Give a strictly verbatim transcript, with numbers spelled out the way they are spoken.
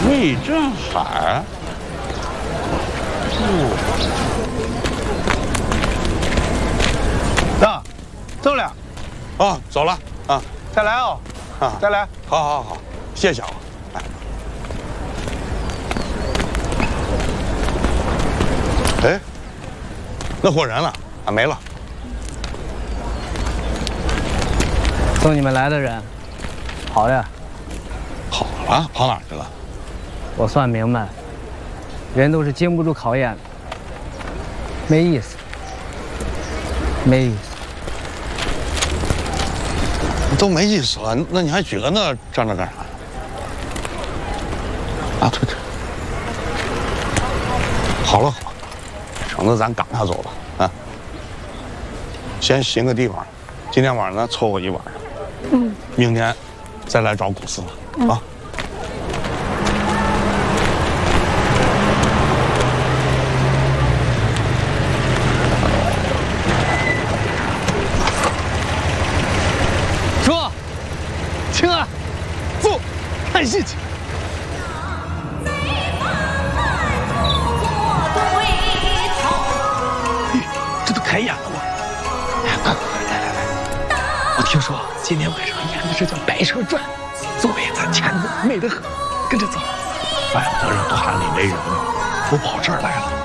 魏振海。哦。 那，走了。 啊，走了啊， 再来哦。啊，再来。 好好好，谢谢啊。哎。哎，那伙人呢？啊，没了。 送你们来的人，跑呀。 跑了？跑哪儿去了？ 我算明白，人都是经不住考验的，没意思，没意思。 都没意思了，那你还举个那站那干啥呀？啊，对对。好了好了，省得咱赶他走了啊。先寻个地方，今天晚上呢凑合一晚上。嗯。明天再来找古斯了、嗯、啊。 说，请啊，坐，看戏去。 这都开演了吗？哎，快快快，来来来！我听说今天晚上演的是叫《白蛇传》，座位咱前头美得很，跟着走。 哎，得让他里没人了，都跑这儿来了。